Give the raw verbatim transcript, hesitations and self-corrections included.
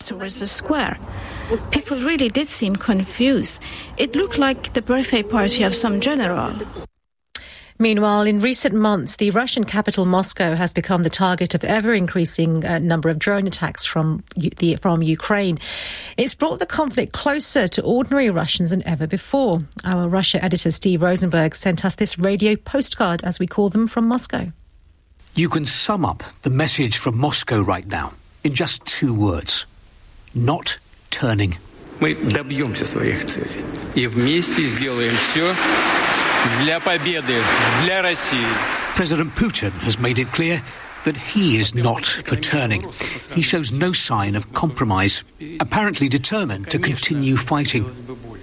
towards the square. People really did seem confused. It looked like the birthday party of some general. Meanwhile, in recent months, the Russian capital Moscow has become the target of ever-increasing uh, number of drone attacks from U- the, from Ukraine. It's brought the conflict closer to ordinary Russians than ever before. Our Russia editor Steve Rosenberg sent us this radio postcard, as we call them, from Moscow. You can sum up the message from Moscow right now in just two words. Not turning. Мы добьемся своих целей и вместе сделаем все для победы, для России. President Putin has made it clear that he is not for turning. He shows no sign of compromise, apparently determined to continue fighting.